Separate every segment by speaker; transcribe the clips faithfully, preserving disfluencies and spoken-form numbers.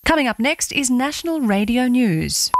Speaker 1: Coming up next is National Radio News.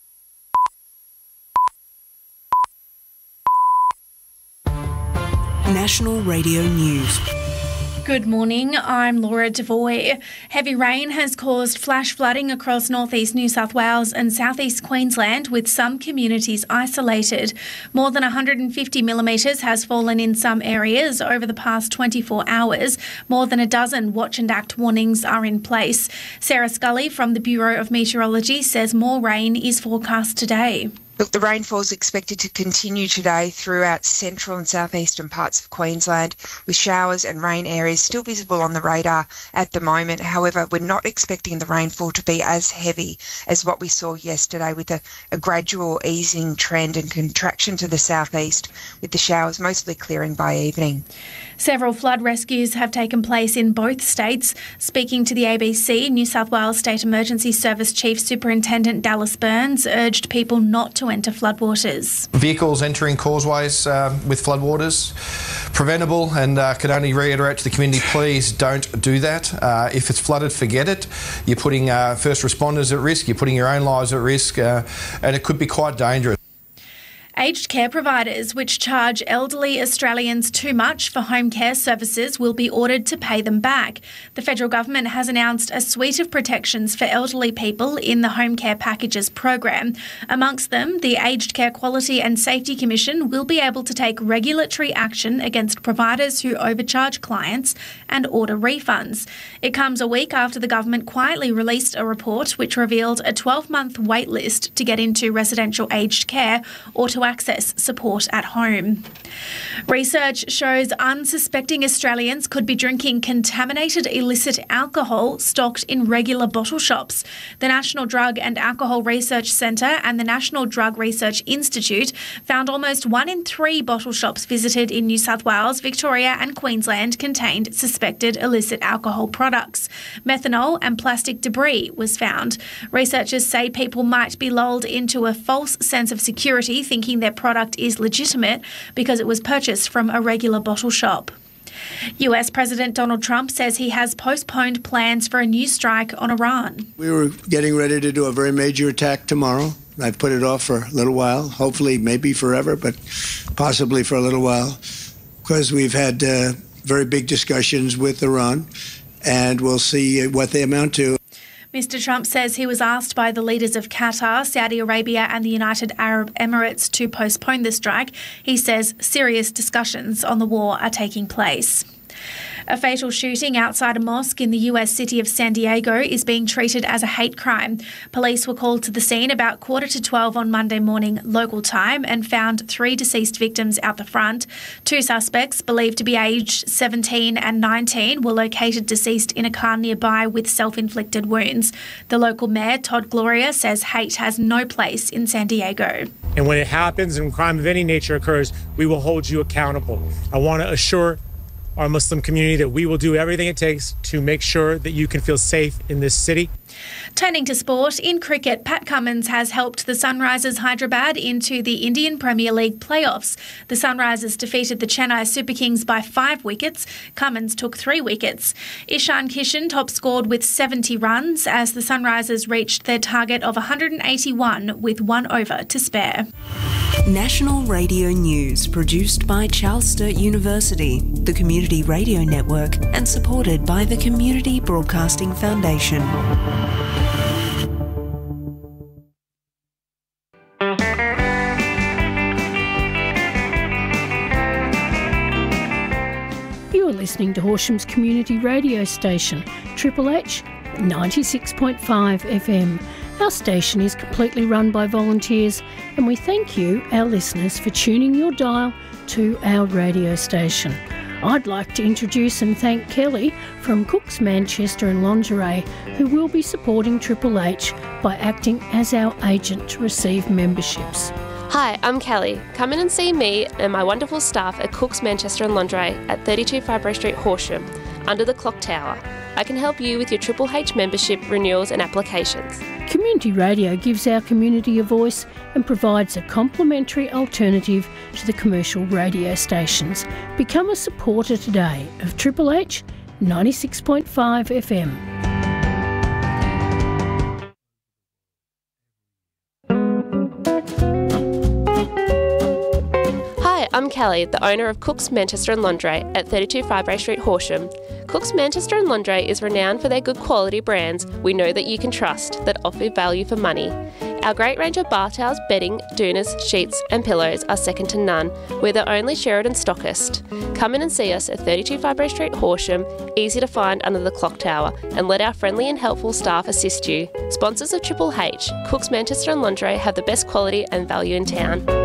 Speaker 2: National Radio News.
Speaker 3: Good morning, I'm Laura Devoy. Heavy rain has caused flash flooding across northeast New South Wales and southeast Queensland, with some communities isolated. More than one hundred fifty millimetres has fallen in some areas over the past twenty-four hours. More than a dozen watch and act warnings are in place. Sarah Scully from the Bureau of Meteorology says more rain is forecast today.
Speaker 4: Look, the rainfall is expected to continue today throughout central and southeastern parts of Queensland, with showers and rain areas still visible on the radar at the moment. However, we're not expecting the rainfall to be as heavy as what we saw yesterday, with a, a gradual easing trend and contraction to the southeast, with the showers mostly clearing by evening.
Speaker 3: Several flood rescues have taken place in both states. Speaking to the A B C, New South Wales State Emergency Service Chief Superintendent Dallas Burns urged people not to enter floodwaters.
Speaker 5: Vehicles entering causeways uh, with floodwaters, preventable, and uh, could only reiterate to the community, please don't do that. Uh, if it's flooded, forget it. You're putting uh, first responders at risk, you're putting your own lives at risk, uh, and it could be quite dangerous.
Speaker 3: Aged care providers which charge elderly Australians too much for home care services will be ordered to pay them back. The federal government has announced a suite of protections for elderly people in the Home Care Packages program. Amongst them, the Aged Care Quality and Safety Commission will be able to take regulatory action against providers who overcharge clients and order refunds. It comes a week after the government quietly released a report which revealed a twelve-month wait list to get into residential aged care or to access support at home. Research shows unsuspecting Australians could be drinking contaminated illicit alcohol stocked in regular bottle shops. The National Drug and Alcohol Research Centre and the National Drug Research Institute found almost one in three bottle shops visited in New South Wales, Victoria and Queensland contained suspected illicit alcohol products. Methanol and plastic debris was found. Researchers say people might be lulled into a false sense of security, thinking their product is legitimate because it was purchased from a regular bottle shop. U S President Donald Trump says he has postponed plans for a new strike on Iran.
Speaker 6: We were getting ready to do a very major attack tomorrow. I've put it off for a little while, hopefully maybe forever, but possibly for a little while, because we've had uh, very big discussions with Iran, and we'll see what they amount to.
Speaker 3: Mister Trump says he was asked by the leaders of Qatar, Saudi Arabia and the United Arab Emirates to postpone the strike. He says serious discussions on the war are taking place. A fatal shooting outside a mosque in the U S city of San Diego is being treated as a hate crime. Police were called to the scene about quarter to twelve on Monday morning local time and found three deceased victims out the front. Two suspects, believed to be aged seventeen and nineteen, were located deceased in a car nearby with self-inflicted wounds. The local mayor, Todd Gloria, says hate has no place in San Diego.
Speaker 7: And when it happens and crime of any nature occurs, we will hold you accountable. I want to assure our Muslim community that we will do everything it takes to make sure that you can feel safe in this city.
Speaker 3: Turning to sport, in cricket, Pat Cummins has helped the Sunrisers Hyderabad into the Indian Premier League playoffs. The Sunrisers defeated the Chennai Super Kings by five wickets. Cummins took three wickets. Ishan Kishan top-scored with seventy runs as the Sunrisers reached their target of one hundred eighty-one with one over to spare.
Speaker 2: National Radio News, produced by Charles Sturt University, the Community Radio Network, and supported by the Community Broadcasting Foundation.
Speaker 8: You are listening to Horsham's community radio station, Triple H ninety-six point five F M. Our station is completely run by volunteers, and we thank you, our listeners, for tuning your dial to our radio station. I'd like to introduce and thank Kelly from Cooks Manchester and Lingerie, who will be supporting Triple H by acting as our agent to receive memberships.
Speaker 9: Hi, I'm Kelly. Come in and see me and my wonderful staff at Cooks Manchester and Lingerie at thirty-two Fibro Street, Horsham, under the Clock Tower. I can help you with your Triple H membership renewals and applications.
Speaker 8: Community radio gives our community a voice and provides a complimentary alternative to the commercial radio stations. Become a supporter today of Triple H ninety-six point five F M.
Speaker 9: Hi, I'm Kelly, the owner of Cook's Manchester and Lingerie at thirty-two Firebrae Street, Horsham. Cook's Manchester and Lingerie is renowned for their good quality brands we know that you can trust that offer value for money. Our great range of bar towels, bedding, doonas, sheets and pillows are second to none. We're the only Sheridan stockist. Come in and see us at thirty-two Firebrae Street, Horsham, easy to find under the clock tower, and let our friendly and helpful staff assist you. Sponsors of Triple H, Cook's Manchester and Lingerie have the best quality and value in town.